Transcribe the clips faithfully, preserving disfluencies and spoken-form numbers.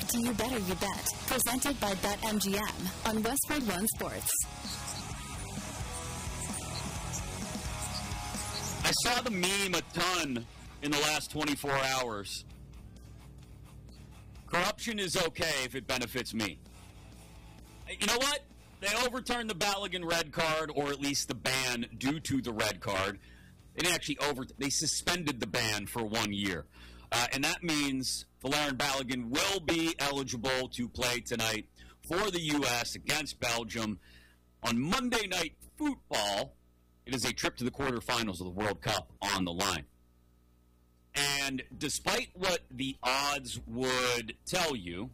to You Better You Bet, presented by BetMGM on Westwood One Sports. I saw the meme a ton in the last twenty-four hours. Corruption is okay if it benefits me. You know what? They overturned the Balogun red card, or at least the ban due to the red card. They didn't actually over. They suspended the ban for one year. Uh, and that means Folarin Balogun will be eligible to play tonight for the U S against Belgium on Monday Night Football. It is a trip to the quarterfinals of the World Cup on the line. And despite what the odds would tell you,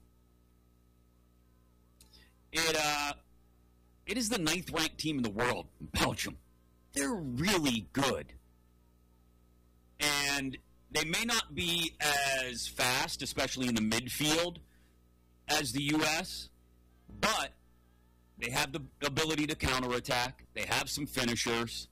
it uh, it is the ninth-ranked team in the world, Belgium. They're really good. And they may not be as fast, especially in the midfield, as the U S, but they have the ability to counterattack. They have some finishers.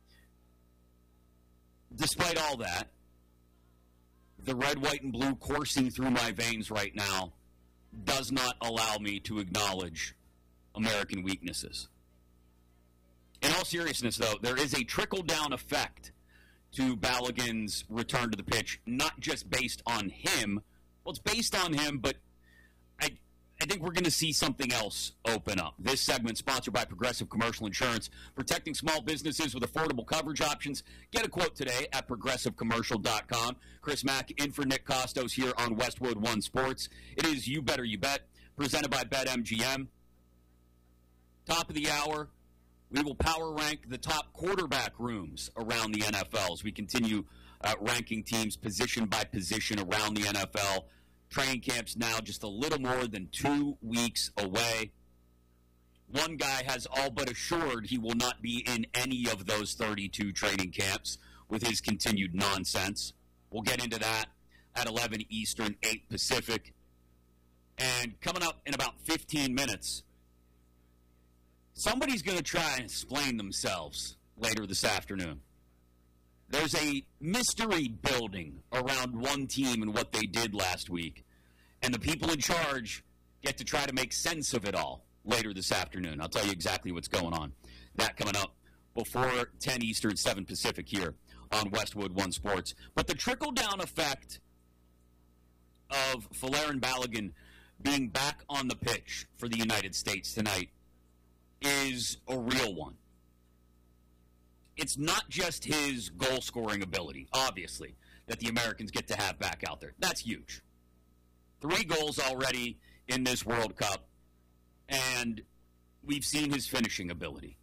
Despite all that, the red, white, and blue coursing through my veins right now does not allow me to acknowledge American weaknesses. In all seriousness, though, there is a trickle-down effect to Balogun's return to the pitch, not just based on him. Well, it's based on him, but I I think we're going to see something else open up. This segment sponsored by Progressive Commercial Insurance, protecting small businesses with affordable coverage options. Get a quote today at progressive commercial dot com. Chris Mack in for Nick Costos here on Westwood One Sports. It is You Better You Bet, presented by BetMGM. Top of the hour, we will power rank the top quarterback rooms around the N F L as we continue uh, ranking teams position by position around the N F L. Training camp's now just a little more than two weeks away. One guy has all but assured he will not be in any of those thirty-two training camps with his continued nonsense. We'll get into that at eleven Eastern, eight Pacific. And coming up in about fifteen minutes, somebody's going to try and explain themselves later this afternoon. There's a mystery building around one team and what they did last week. And the people in charge get to try to make sense of it all later this afternoon. I'll tell you exactly what's going on. That coming up before ten Eastern, seven Pacific here on Westwood One Sports. But the trickle-down effect of Folarin Balogun being back on the pitch for the United States tonight is a real one. It's not just his goal-scoring ability, obviously, that the Americans get to have back out there. That's huge. Three goals already in this World Cup, and we've seen his finishing ability.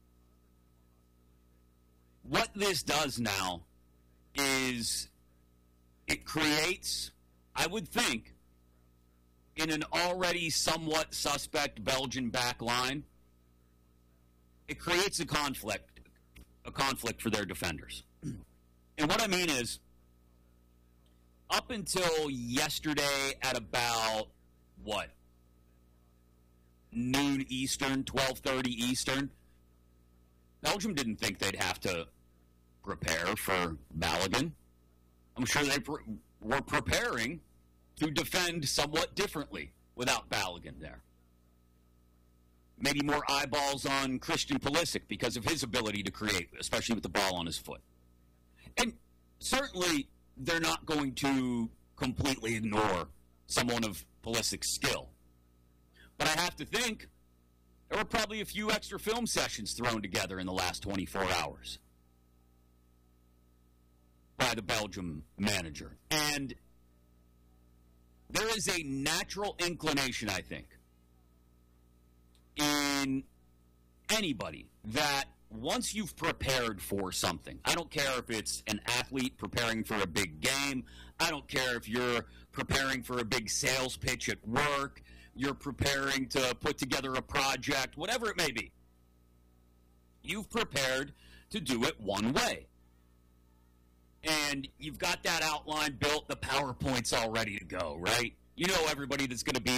What this does now is it creates, I would think, in an already somewhat suspect Belgian back line, it creates a conflict. a conflict for their defenders. And what I mean is, up until yesterday at about, what, noon Eastern, twelve thirty Eastern, Belgium didn't think they'd have to prepare for Balogun. I'm sure they pre- were preparing to defend somewhat differently without Balogun there. Maybe more eyeballs on Christian Pulisic because of his ability to create, especially with the ball on his foot. And certainly, they're not going to completely ignore someone of Pulisic's skill. But I have to think there were probably a few extra film sessions thrown together in the last twenty-four hours by the Belgium manager. And there is a natural inclination, I think, in anybody that once you've prepared for something, I don't care if it's an athlete preparing for a big game, I don't care if you're preparing for a big sales pitch at work, you're preparing to put together a project, whatever it may be, you've prepared to do it one way. And you've got that outline built, the PowerPoint's all ready to go, right? You know everybody that's going to be